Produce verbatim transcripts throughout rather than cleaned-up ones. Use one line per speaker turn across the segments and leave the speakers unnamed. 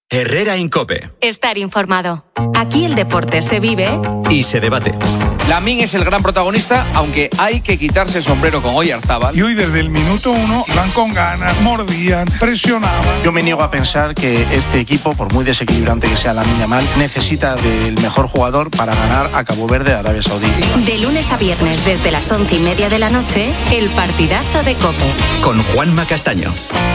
Herrera Incope.
Estar informado. Aquí el deporte se vive
y se debate.
Lamín es el gran protagonista, aunque hay que quitarse el sombrero con Oyarzábal.
Y hoy desde el minuto uno iban con ganas, mordían, presionaban.
Yo me niego a pensar que este equipo, por muy desequilibrante que sea Lamine Yamal, necesita del mejor jugador para ganar a Cabo Verde, Arabia Saudí.
De lunes a viernes desde las once y media de la noche, el partidazo de COPE.
Con Juanma Castaño.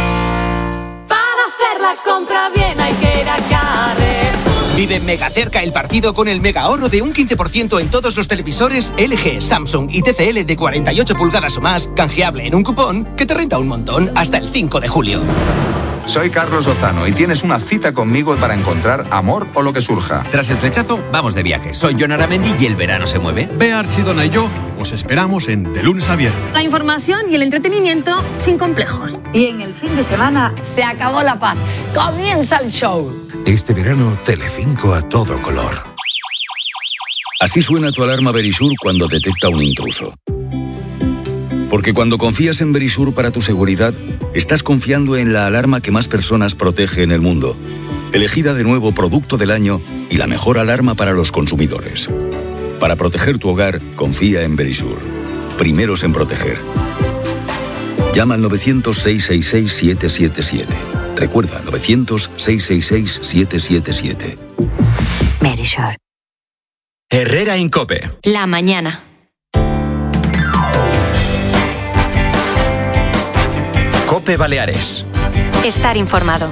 La compra bien hay que ir a Carrer.
Vive mega cerca el partido con el mega ahorro de un quince por ciento en todos los televisores L G, Samsung y T C L de cuarenta y ocho pulgadas o más, canjeable en un cupón que te renta un montón hasta el cinco de julio.
Soy Carlos Lozano y tienes una cita conmigo para encontrar amor o lo que surja.
Tras el flechazo, vamos de viaje. Soy Jon Aramendi y el verano se mueve.
Bea Archidona y yo os esperamos en De Lunes a Viernes.
La información y el entretenimiento sin complejos.
Y en el fin de semana
se acabó la paz. Comienza el show.
Este verano, Telecinco a todo color. Así suena tu alarma Verisur cuando detecta un intruso. Porque cuando confías en Verisur para tu seguridad, estás confiando en la alarma que más personas protege en el mundo. Elegida de nuevo Producto del Año y la mejor alarma para los consumidores. Para proteger tu hogar, confía en Verisur. Primeros en proteger. Llama al novecientos, seiscientos sesenta y seis, siete siete siete. Recuerda, novecientos, seiscientos sesenta y seis, siete siete siete.
Verisur.
Herrera Incope.
La mañana.
COPE Baleares.
Estar informado.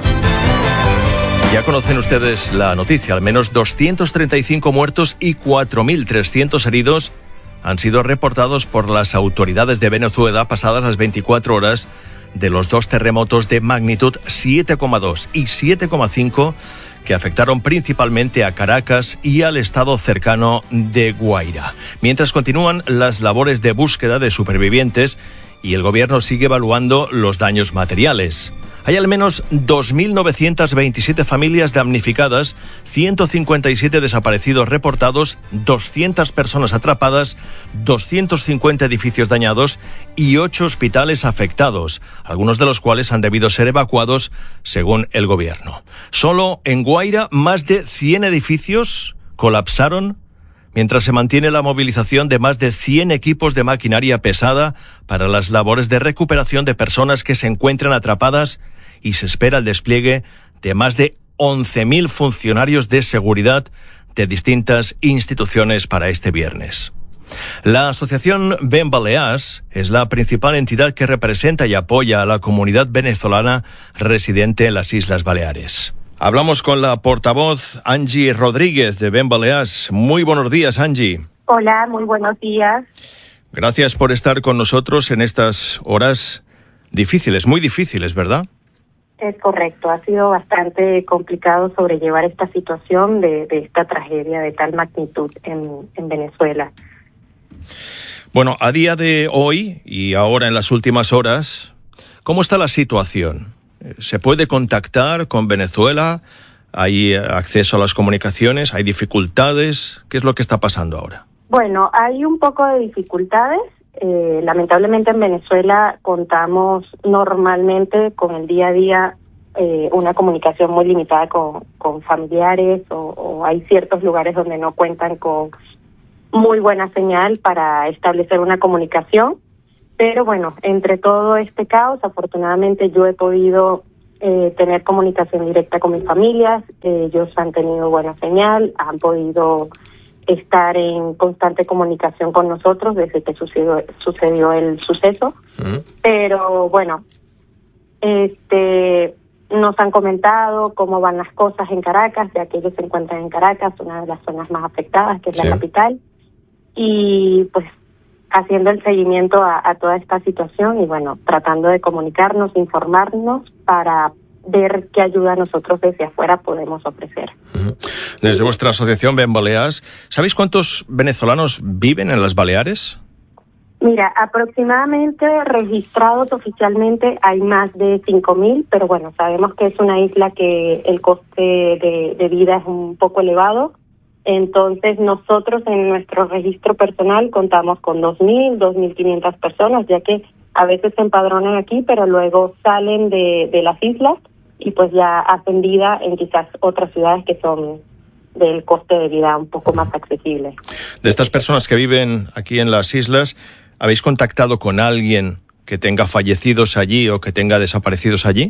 Ya conocen ustedes la noticia. Al menos doscientos treinta y cinco muertos y cuatro mil trescientos heridos han sido reportados por las autoridades de Venezuela pasadas las veinticuatro horas de los dos terremotos de magnitud siete coma dos y siete coma cinco que afectaron principalmente a Caracas y al estado cercano de Guaira. Mientras continúan las labores de búsqueda de supervivientes y el gobierno sigue evaluando los daños materiales. Hay al menos dos mil novecientas veintisiete familias damnificadas, ciento cincuenta y siete desaparecidos reportados, doscientas personas atrapadas, doscientos cincuenta edificios dañados y ocho hospitales afectados, algunos de los cuales han debido ser evacuados según el gobierno. Solo en Guaira más de cien edificios colapsaron, mientras se mantiene la movilización de más de cien equipos de maquinaria pesada para las labores de recuperación de personas que se encuentran atrapadas y se espera el despliegue de más de once mil funcionarios de seguridad de distintas instituciones para este viernes. La asociación Ben Balears es la principal entidad que representa y apoya a la comunidad venezolana residente en las Islas Baleares. Hablamos con la portavoz Angie Rodríguez de Ben Balears. Muy buenos días, Angie.
Hola, muy buenos días.
Gracias por estar con nosotros en estas horas difíciles, muy difíciles, ¿verdad?
Es correcto, ha sido bastante complicado sobrellevar esta situación de, de esta tragedia de tal magnitud en, en Venezuela.
Bueno, a día de hoy y ahora en las últimas horas, ¿cómo está la situación? ¿Se puede contactar con Venezuela? ¿Hay acceso a las comunicaciones? ¿Hay dificultades? ¿Qué es lo que está pasando ahora?
Bueno, hay un poco de dificultades. Eh, lamentablemente en Venezuela contamos normalmente con el día a día eh, una comunicación muy limitada con, con familiares o, o hay ciertos lugares donde no cuentan con muy buena señal para establecer una comunicación. Pero bueno, entre todo este caos, afortunadamente yo he podido eh, tener comunicación directa con mis familias, eh, ellos han tenido buena señal, han podido estar en constante comunicación con nosotros desde que sucedió, sucedió el suceso. Uh-huh. Pero bueno, este nos han comentado cómo van las cosas en Caracas, ya que ellos se encuentran en Caracas, una de las zonas más afectadas, que es sí. la capital, y pues haciendo el seguimiento a, a toda esta situación y bueno, tratando de comunicarnos, informarnos para ver qué ayuda nosotros desde afuera podemos ofrecer.
Desde vuestra asociación Ben Balears, ¿sabéis cuántos venezolanos viven en las Baleares?
Mira, aproximadamente registrados oficialmente hay más de cinco mil, pero bueno, sabemos que es una isla que el coste de, de vida es un poco elevado. Entonces nosotros en nuestro registro personal contamos con dos mil, dos mil quinientas personas, ya que a veces se empadronan aquí, pero luego salen de, de las islas y pues ya ascendida en quizás otras ciudades que son del coste de vida un poco más accesible.
De estas personas que viven aquí en las islas, ¿habéis contactado con alguien que tenga fallecidos allí o que tenga desaparecidos allí?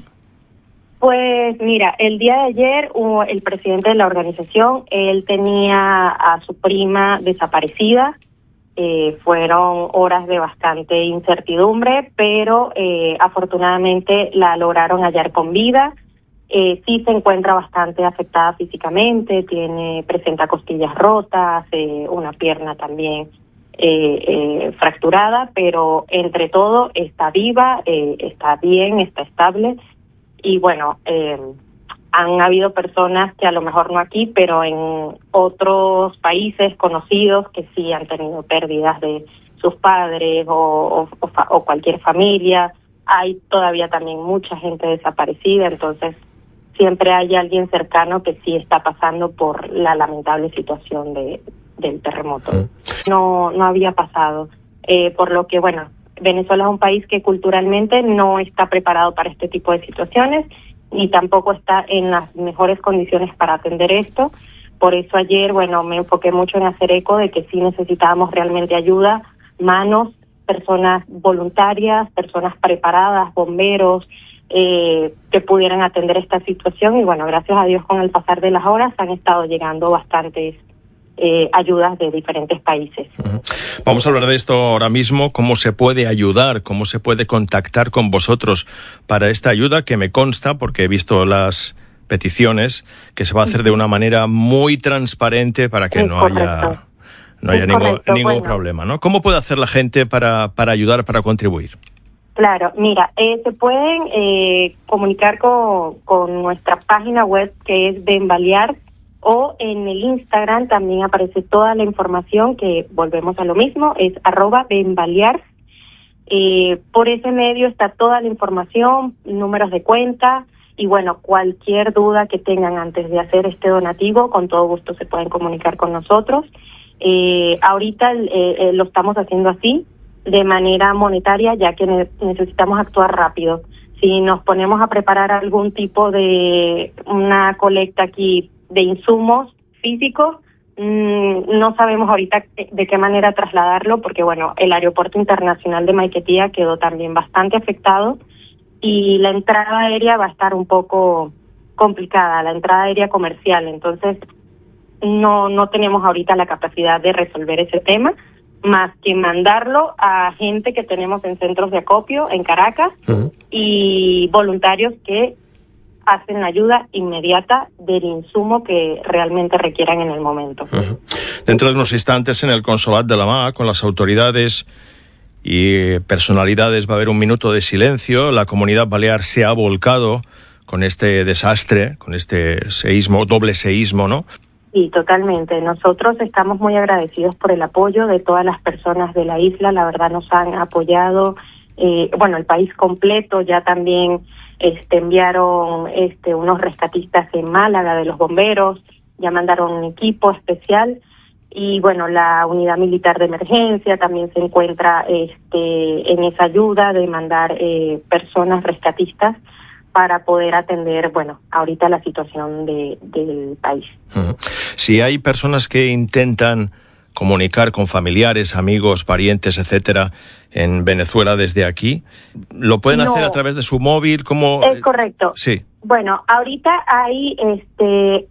Pues mira, el día de ayer uh, el presidente de la organización, él tenía a su prima desaparecida. Eh, fueron horas de bastante incertidumbre, pero eh, afortunadamente la lograron hallar con vida. Eh, sí se encuentra bastante afectada físicamente, tiene presenta costillas rotas, eh, una pierna también eh, eh, fracturada, pero entre todo está viva, eh, está bien, está estable. Y bueno, eh, han habido personas que a lo mejor no aquí, pero en otros países conocidos que sí han tenido pérdidas de sus padres o, o, o cualquier familia. Hay todavía también mucha gente desaparecida, entonces siempre hay alguien cercano que sí está pasando por la lamentable situación de, del terremoto. No, no había pasado, eh, por lo que, bueno, Venezuela es un país que culturalmente no está preparado para este tipo de situaciones, ni tampoco está en las mejores condiciones para atender esto. Por eso ayer, bueno, me enfoqué mucho en hacer eco de que sí necesitábamos realmente ayuda, manos, personas voluntarias, personas preparadas, bomberos, eh, que pudieran atender esta situación. Y bueno, gracias a Dios con el pasar de las horas han estado llegando bastantes eh, ayudas de diferentes países.
Uh-huh. Vamos a hablar de esto ahora mismo, cómo se puede ayudar, cómo se puede contactar con vosotros para esta ayuda, que me consta, porque he visto las peticiones, que se va a hacer de una manera muy transparente para que es no correcto. haya no haya ningún, correcto, ningún bueno. problema, ¿no? ¿Cómo puede hacer la gente para, para ayudar, para contribuir?
Claro, mira, eh, se pueden eh, comunicar con, con nuestra página web, que es Benbalear, o en el Instagram también aparece toda la información, que volvemos a lo mismo, es arroba Benbalear. Eh, por ese medio está toda la información, números de cuenta, y bueno, cualquier duda que tengan antes de hacer este donativo, con todo gusto se pueden comunicar con nosotros. Eh, ahorita eh, eh, lo estamos haciendo así, de manera monetaria, ya que ne- necesitamos actuar rápido. Si nos ponemos a preparar algún tipo de una colecta aquí de insumos físicos, mmm, no sabemos ahorita de qué manera trasladarlo, porque bueno, el aeropuerto internacional de Maiquetía quedó también bastante afectado y la entrada aérea va a estar un poco complicada, la entrada aérea comercial. Entonces no no tenemos ahorita la capacidad de resolver ese tema, más que mandarlo a gente que tenemos en centros de acopio en Caracas, uh-huh. y voluntarios que hacen la ayuda inmediata del insumo que realmente requieran en el momento.
Uh-huh. Dentro de unos instantes en el Consolat de La Mar, con las autoridades y personalidades, va a haber un minuto de silencio. La comunidad balear se ha volcado con este desastre, con este seísmo, doble seísmo, ¿no?
Sí, totalmente. Nosotros estamos muy agradecidos por el apoyo de todas las personas de la isla. La verdad nos han apoyado, eh, bueno, el país completo. Ya también este, enviaron este, unos rescatistas en Málaga de los bomberos, ya mandaron un equipo especial. Y bueno, la unidad militar de emergencia también se encuentra este, en esa ayuda de mandar eh, personas rescatistas para poder atender, bueno, ahorita la situación de, del país.
Uh-huh. Si hay personas que intentan comunicar con familiares, amigos, parientes, etcétera, en Venezuela desde aquí, ¿lo pueden no. hacer a través de su móvil? ¿Cómo?
Es correcto.
Sí.
Bueno, ahorita hay este